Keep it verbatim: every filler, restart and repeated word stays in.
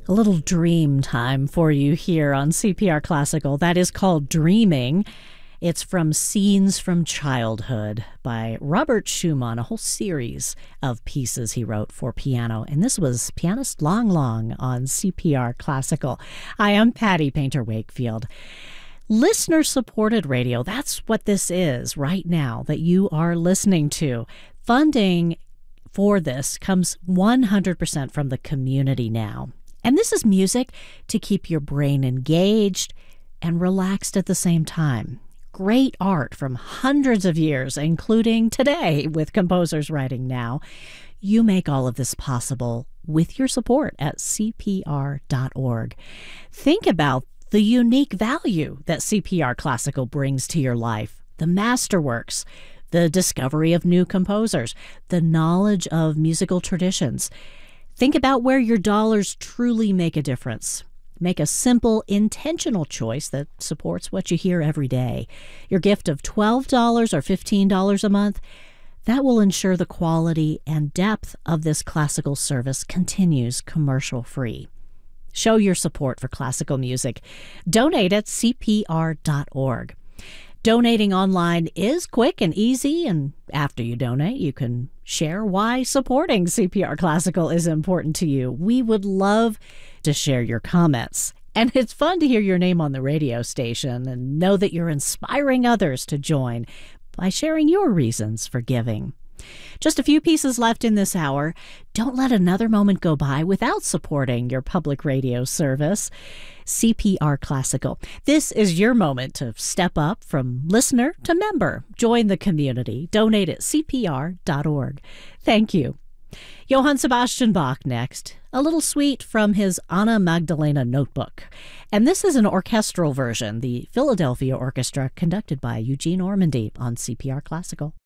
A little dream time for you here on C P R Classical. That is called Dreaming. It's from Scenes from Childhood by Robert Schumann, a whole series of pieces he wrote for piano. And this was Pianist Long Long on C P R Classical. I am Patty Painter Wakefield. Listener-supported radio, that's what this is right now that you are listening to. Funding for this comes one hundred percent from the community now. And this is music to keep your brain engaged and relaxed at the same time. Great art from hundreds of years, including today with composers writing now. You make all of this possible with your support at C P R dot org. Think about the unique value that C P R Classical brings to your life. The masterworks, the discovery of new composers, the knowledge of musical traditions. Think about where your dollars truly make a difference. Make a simple, intentional choice that supports what you hear every day. Your gift of twelve dollars or fifteen dollars a month, that will ensure the quality and depth of this classical service continues commercial-free. Show your support for classical music. Donate at C P R dot org. Donating online is quick and easy, and after you donate, you can share why supporting C P R Classical is important to you. We would love to share your comments. And it's fun to hear your name on the radio station and know that you're inspiring others to join by sharing your reasons for giving. Just a few pieces left in this hour. Don't let another moment go by without supporting your public radio service. C P R Classical. This is your moment to step up from listener to member. Join the community. Donate at C P R dot org. Thank you. Johann Sebastian Bach next. A little suite from his Anna Magdalena notebook. And this is an orchestral version, the Philadelphia Orchestra, conducted by Eugene Ormandy on C P R Classical.